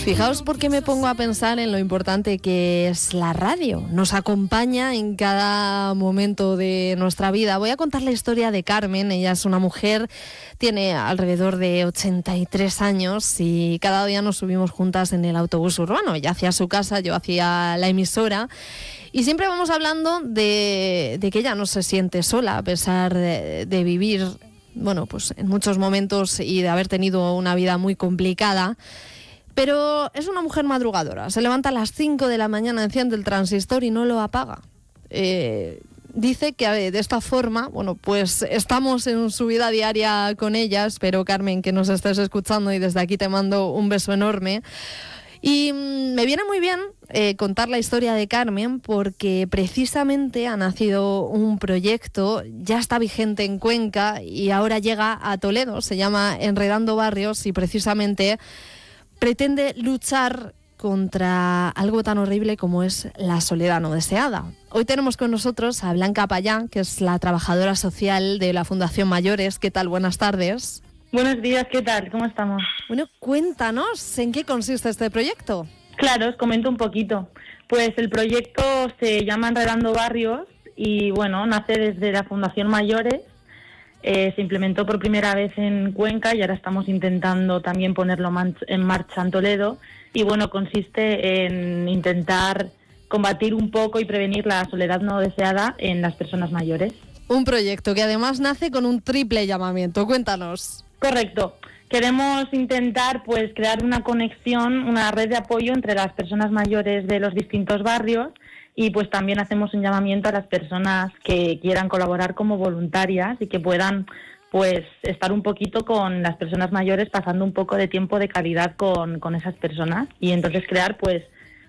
Fijaos por qué me pongo a pensar en lo importante que es la radio. Nos acompaña en cada momento de nuestra vida. Voy a contar la historia de Carmen. Ella es una mujer, tiene alrededor de 83 años y cada día nos subimos juntas en el autobús urbano. Ella hacia su casa, yo hacia la emisora. Y siempre vamos hablando de que ella no se siente sola a pesar de vivir, bueno, pues en muchos momentos y de haber tenido una vida muy complicada. Pero es una mujer madrugadora, se levanta a las 5 de la mañana, enciende el transistor y no lo apaga. Dice que de esta forma, bueno, pues estamos en su vida diaria con ella. Espero, Carmen, que nos estés escuchando y desde aquí te mando un beso enorme. Y me viene muy bien contar la historia de Carmen porque precisamente ha nacido un proyecto, ya está vigente en Cuenca y ahora llega a Toledo, se llama Enredando Barrios y precisamente pretende luchar contra algo tan horrible como es la soledad no deseada. Hoy tenemos con nosotros a Blanca Payá, que es la trabajadora social de la Fundación Mayores. ¿Qué tal? Buenas tardes. Buenos días, ¿qué tal? ¿Cómo estamos? Bueno, cuéntanos, ¿en qué consiste este proyecto? Claro, os comento un poquito. Pues el proyecto se llama Enredando Barrios y bueno, nace desde la Fundación Mayores. Se implementó por primera vez en Cuenca y ahora estamos intentando también ponerlo en marcha en Toledo. Y bueno, consiste en intentar combatir un poco y prevenir la soledad no deseada en las personas mayores. Un proyecto que además nace con un triple llamamiento. Cuéntanos. Correcto. Queremos intentar pues crear una conexión, una red de apoyo entre las personas mayores de los distintos barrios y pues también hacemos un llamamiento a las personas que quieran colaborar como voluntarias y que puedan pues estar un poquito con las personas mayores, pasando un poco de tiempo de calidad con esas personas y entonces crear pues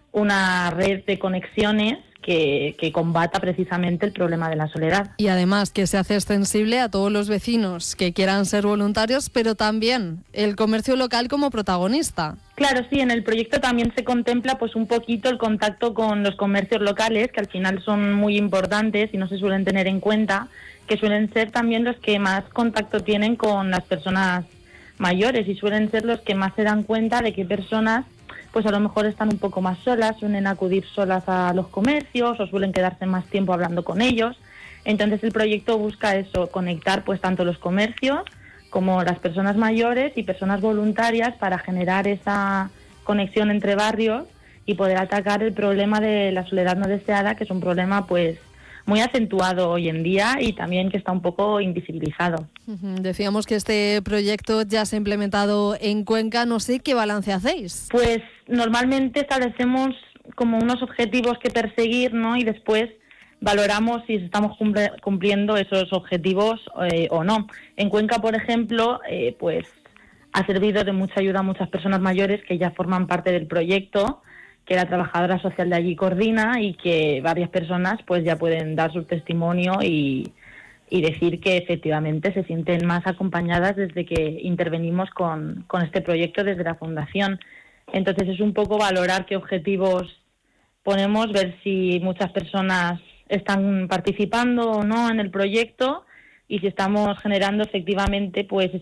una red de conexiones que combata precisamente el problema de la soledad. Y además que se hace extensible a todos los vecinos que quieran ser voluntarios, pero también el comercio local como protagonista. Claro, sí, en el proyecto también se contempla pues un poquito el contacto con los comercios locales, que al final son muy importantes y no se suelen tener en cuenta, que suelen ser también los que más contacto tienen con las personas mayores y suelen ser los que más se dan cuenta de qué personas pues a lo mejor están un poco más solas, suelen acudir solas a los comercios o suelen quedarse más tiempo hablando con ellos. Entonces el proyecto busca eso, conectar pues tanto los comercios como las personas mayores y personas voluntarias para generar esa conexión entre barrios y poder atacar el problema de la soledad no deseada, que es un problema pues muy acentuado hoy en día y también que está un poco invisibilizado. Decíamos que este proyecto ya se ha implementado en Cuenca. No sé qué balance hacéis. Pues normalmente establecemos como unos objetivos que perseguir, ¿no? Y después valoramos si estamos cumpliendo esos objetivos o no. En Cuenca, por ejemplo, pues ha servido de mucha ayuda a muchas personas mayores que ya forman parte del proyecto, que la trabajadora social de allí coordina y que varias personas pues ya pueden dar su testimonio y decir que efectivamente se sienten más acompañadas desde que intervenimos con este proyecto desde la Fundación. Entonces es un poco valorar qué objetivos ponemos, ver si muchas personas están participando o no en el proyecto y si estamos generando efectivamente pues